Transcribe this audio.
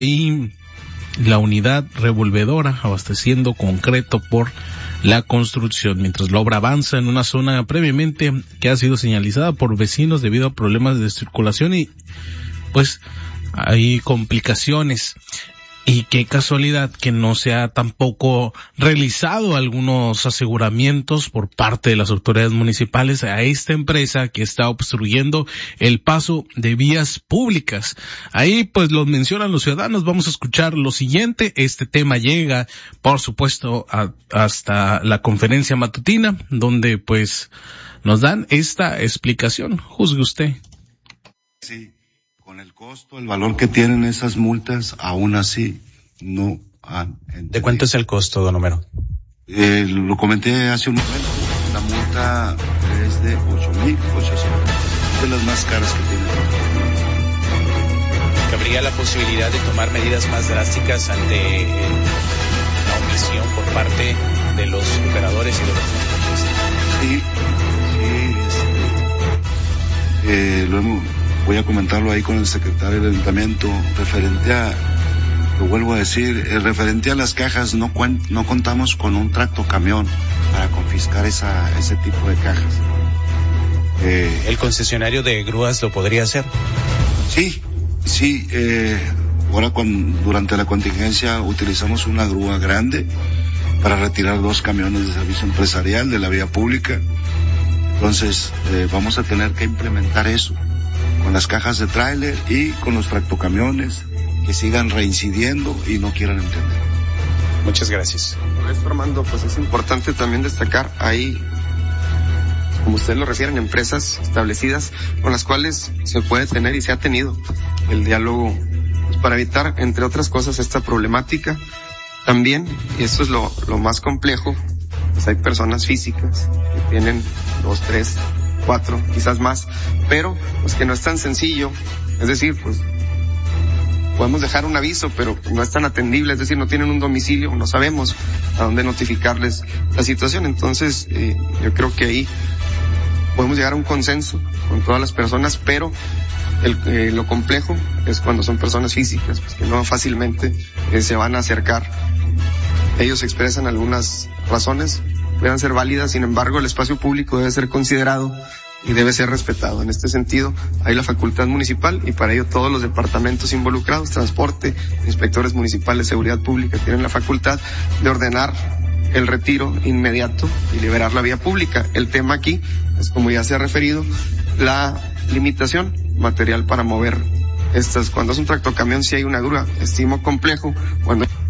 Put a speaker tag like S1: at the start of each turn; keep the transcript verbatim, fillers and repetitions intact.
S1: y la unidad revolvedora abasteciendo concreto por la construcción, mientras la obra avanza en una zona previamente que ha sido señalizada por vecinos debido a problemas de circulación y pues hay complicaciones. Y qué casualidad que no se ha tampoco realizado algunos aseguramientos por parte de las autoridades municipales a esta empresa que está obstruyendo el paso de vías públicas. Ahí pues lo mencionan los ciudadanos. Vamos a escuchar lo siguiente. Este tema llega, por supuesto, a, hasta la conferencia matutina, donde pues nos dan esta explicación. Juzgue usted.
S2: Sí. Con el costo, el valor que tienen esas multas, aún así no han entendido.
S3: ¿De cuánto es el costo, don Homero?
S2: Eh, lo comenté hace un momento. La multa es de ocho mil ochocientos. Es de las más caras que tiene.
S3: ¿Habría la posibilidad de tomar medidas más drásticas ante eh, la omisión por parte de los operadores y de los transportistas?
S2: Sí, sí, este, eh, lo hemos... Voy a comentarlo ahí con el secretario del ayuntamiento, referente a, lo vuelvo a decir, eh, referente a las cajas, no cuen, no contamos con un tractocamión para confiscar esa, ese tipo de cajas.
S3: Eh, ¿El concesionario de grúas lo podría hacer?
S2: Sí, sí, eh, ahora con, durante la contingencia utilizamos una grúa grande para retirar dos camiones de servicio empresarial de la vía pública, entonces eh, vamos a tener que implementar eso con las cajas de tráiler y con los tractocamiones que sigan reincidiendo y no quieran entender.
S3: Muchas gracias.
S4: Por esto, Armando, pues es importante también destacar ahí, como ustedes lo refieren, empresas establecidas con las cuales se puede tener y se ha tenido el diálogo pues, para evitar, entre otras cosas, esta problemática. También, y esto es lo, lo más complejo, pues hay personas físicas que tienen dos, tres, cuatro, quizás más, pero pues que no es tan sencillo, es decir, pues podemos dejar un aviso, pero no es tan atendible, es decir, no tienen un domicilio, no sabemos a dónde notificarles la situación, entonces eh, yo creo que ahí podemos llegar a un consenso con todas las personas, pero el, eh, lo complejo es cuando son personas físicas, pues que no fácilmente eh, se van a acercar. Ellos expresan algunas razones, puedan ser válidas, sin embargo el espacio público debe ser considerado y debe ser respetado. En este sentido, hay la facultad municipal y para ello todos los departamentos involucrados, transporte, inspectores municipales, seguridad pública, tienen la facultad de ordenar el retiro inmediato y liberar la vía pública. El tema aquí es, como ya se ha referido, la limitación material para mover estas. Cuando es un tractocamión, si hay una grúa, estimo complejo, cuando